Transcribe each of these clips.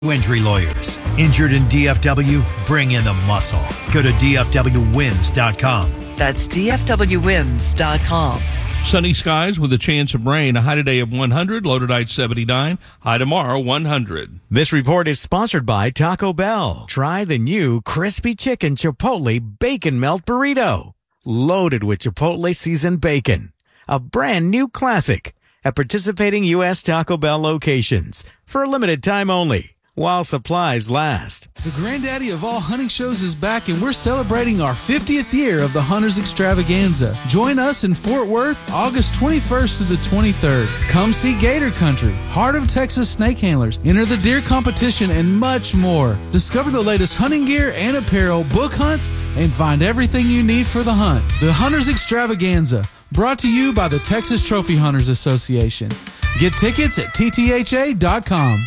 Injury lawyers. Injured in DFW? Bring in the muscle. Go to DFWwins.com. That's DFWwins.com. Sunny skies with a chance of rain. A high today of 100, low tonight 79, high tomorrow 100. This report is sponsored by Taco Bell. Try the new Crispy Chicken Chipotle Bacon Melt Burrito. Loaded with Chipotle seasoned bacon. A brand new classic at participating U.S. Taco Bell locations for a limited time only, while supplies last. The granddaddy of all hunting shows is back, and we're celebrating our 50th year of the Hunters Extravaganza. Join us in Fort Worth August 21st to the 23rd. Come see Gator Country, Heart of Texas Snake Handlers, enter the deer competition, and much more. Discover the latest hunting gear and apparel, book hunts, and find everything you need for the hunt. The Hunters Extravaganza, brought to you by the Texas Trophy Hunters Association. Get tickets at ttha.com.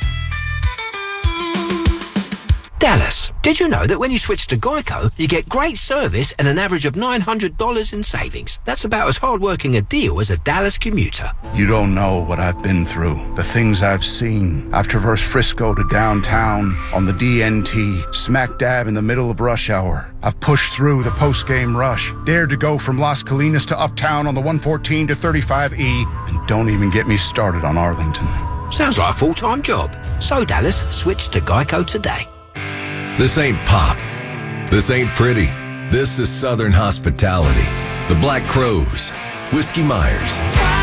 Dallas, did you know that when you switch to Geico, you get great service and an average of $900 in savings? That's about as hard-working a deal as a Dallas commuter. You don't know what I've been through, the things I've seen. I've traversed Frisco to downtown on the DNT, smack dab in the middle of rush hour. I've pushed through the post-game rush, dared to go from Las Colinas to Uptown on the 114 to 35E, and don't even get me started on Arlington. Sounds like a full-time job. So Dallas, switch to Geico today. This ain't pop. This ain't pretty. This is Southern hospitality. The Black Crows, Whiskey Myers.